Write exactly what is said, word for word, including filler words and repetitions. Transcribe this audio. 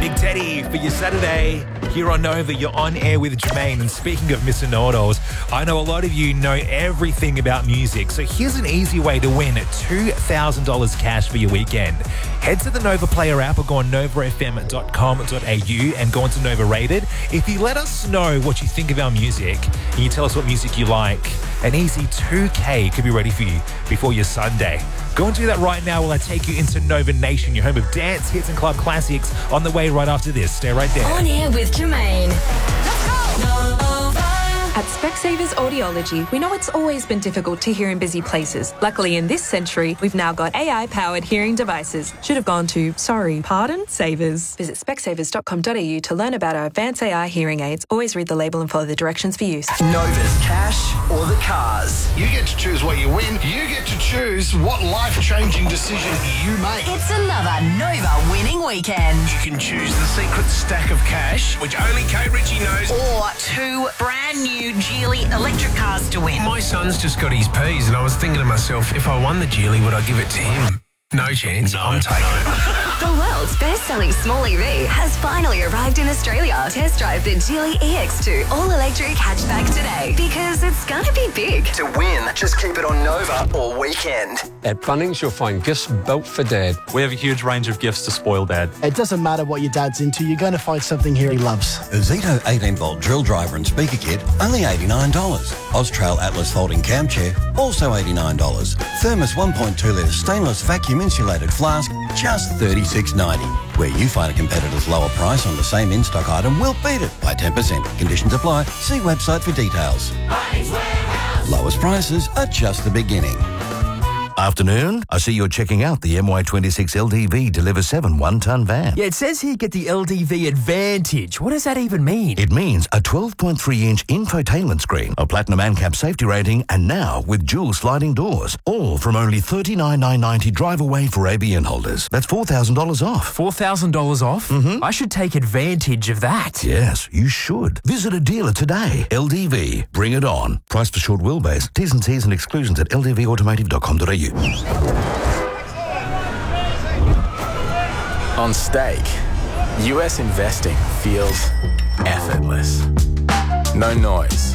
Big Teddy for your Saturday here on Nova. You're on air with Jermaine. And speaking of Mister Know-it-alls, I know a lot of you know everything about music. So here's an easy way to win two thousand dollars cash for your weekend. Head to the Nova Player app or go on nova f m dot com dot a u and go on to Nova Rated. If you let us know what you think of our music and you tell us what music you like, an easy two K could be ready for you before your Sunday. Go and do that right now while I take you into Nova Nation, your home of dance, hits and club classics, on the way right after this. Stay right there. On air with Jermaine. Let's go! Nova. At Specsavers Audiology, we know it's always been difficult to hear in busy places. Luckily, in this century, we've now got A I-powered hearing devices. Should have gone to, sorry, pardon, Savers. Visit specsavers dot com dot a u to learn about our advanced A I hearing aids. Always read the label and follow the directions for use. Nova's cash or the cars. You get to choose what you win. You get to choose what life-changing decision you make. It's another Nova winning weekend. You can choose the secret stack of cash, which only Kate Ritchie knows. Or two brand new Geely electric cars to win. My son's just got his P's and I was thinking to myself, if I won the Geely, would I give it to him? No chance. No, I'm taking it. The world's best-selling small E V has finally arrived in Australia. Test drive the Geely E X two all-electric hatchback today because it's going to be big. To win, just keep it on Nova all weekend. At Bunnings, you'll find gifts built for Dad. We have a huge range of gifts to spoil Dad. It doesn't matter what your dad's into, you're going to find something here he loves. A Zito eighteen volt drill driver and speaker kit, only eighty-nine dollars. Austrail Atlas folding cam chair, also eighty-nine dollars. Thermos one point two litre stainless vacuum insulated flask, just thirty-six ninety. Where you find a competitor's lower price on the same in-stock item, we'll beat it by ten percent. Conditions apply. See website for details. Lowest prices are just the beginning. Afternoon, I see you're checking out the M Y twenty-six L D V Deliver seven one-tonne van. Yeah, it says here get the L D V Advantage. What does that even mean? It means a twelve point three inch infotainment screen, a platinum ANCAP safety rating, and now with dual sliding doors. All from only thirty-nine thousand nine hundred ninety drive away for A B N holders. That's four thousand dollars off. four thousand dollars off? Mm-hmm. I should take advantage of that. Yes, you should. Visit a dealer today. L D V, bring it on. Price for short wheelbase. T's and C's and exclusions at l d v automotive dot com dot a u. On stake, U S investing feels effortless. No noise,